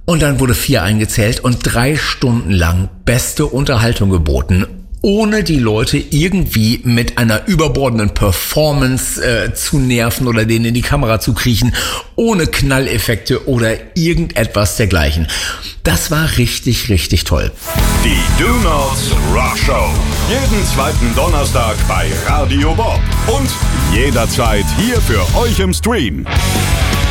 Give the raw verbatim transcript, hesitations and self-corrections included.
Und dann wurde vier eingezählt und drei Stunden lang beste Unterhaltung geboten, ohne die Leute irgendwie mit einer überbordenden Performance äh, zu nerven oder denen in die Kamera zu kriechen, ohne Knalleffekte oder irgendetwas dergleichen. Das war richtig, richtig toll. Die Do Nots Rock Show. Jeden zweiten Donnerstag bei Radio Bob. Und jederzeit hier für euch im Stream.